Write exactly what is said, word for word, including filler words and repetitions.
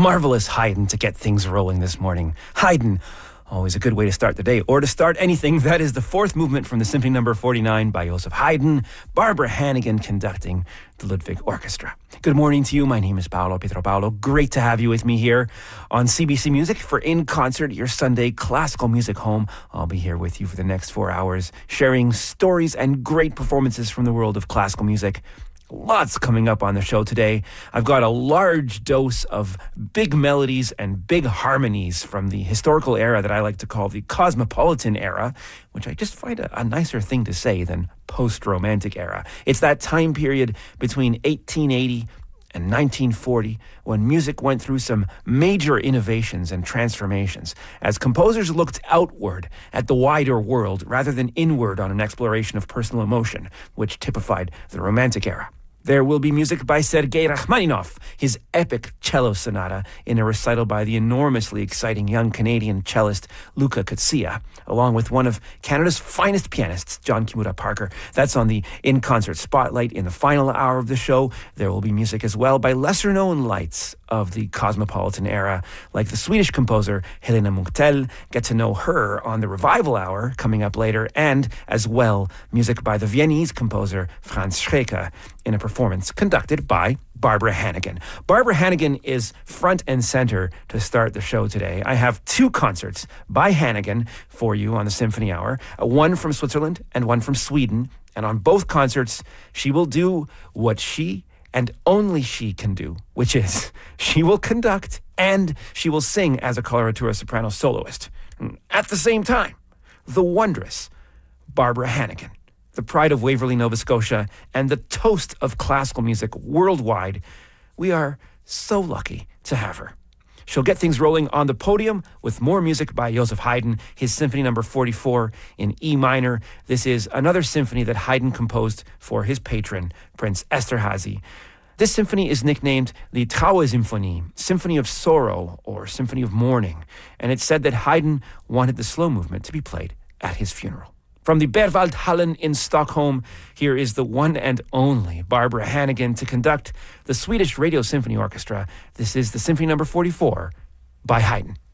marvelous Haydn to get things rolling this morning. Haydn, always a good way to start the day, or to start anything. That is the fourth movement from the Symphony Number forty-nine by Joseph Haydn, Barbara Hannigan conducting the Ludwig Orchestra. Good morning to you. My name is Paolo Pietro Paolo. Great to have you with me here on C B C Music for In Concert, your Sunday classical music home. I'll be here with you for the next four hours, sharing stories and great performances from the world of classical music. Lots coming up on the show today. I've got a large dose of big melodies and big harmonies from the historical era that I like to call the Cosmopolitan era, which I just find a, a nicer thing to say than post-romantic era. It's that time period between eighteen eighty and nineteen forty when music went through some major innovations and transformations as composers looked outward at the wider world rather than inward on an exploration of personal emotion, which typified the Romantic era. There will be music by Sergei Rachmaninoff, his epic cello sonata in a recital by the enormously exciting young Canadian cellist Luca Kutsia, along with one of Canada's finest pianists, John Kimura Parker. That's on the In-Concert Spotlight in the final hour of the show. There will be music as well by lesser-known lights of the Cosmopolitan era, like the Swedish composer Helena Munkhtel. Get to know her on the Revival Hour coming up later, and as well, music by the Viennese composer Franz Schreker in a performance conducted by Barbara Hannigan. Barbara Hannigan is front and center to start the show today. I have two concerts by Hannigan for you on the Symphony Hour, one from Switzerland and one from Sweden. And on both concerts, she will do what she and only she can do, which is she will conduct and she will sing as a coloratura soprano soloist. At the same time, the wondrous Barbara Hannigan, the pride of Waverly, Nova Scotia, and the toast of classical music worldwide. We are so lucky to have her. She'll get things rolling on the podium with more music by Joseph Haydn, his Symphony Number forty-four in E minor. This is another symphony that Haydn composed for his patron, Prince Esterhazy. This symphony is nicknamed the Trauersymphonie, Symphony of Sorrow or Symphony of Mourning, and it's said that Haydn wanted the slow movement to be played at his funeral. From the Berwaldhallen in Stockholm, here is the one and only Barbara Hannigan to conduct the Swedish Radio Symphony Orchestra. This is the Symphony Number forty-four by Haydn.